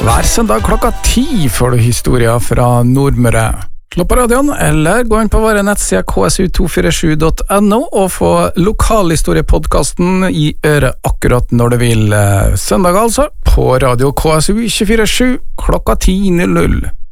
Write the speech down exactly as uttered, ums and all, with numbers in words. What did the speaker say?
Hver søndag klokka ti får du historier fra Nordmøre. Slå på radioen, eller gå inn på våre nettsider k s u to fire sju punktum n o og få lokalhistoriepodcasten i øret akkurat når du vil. Søndag altså, på radio K S U tjuefire sju klokka ti null null.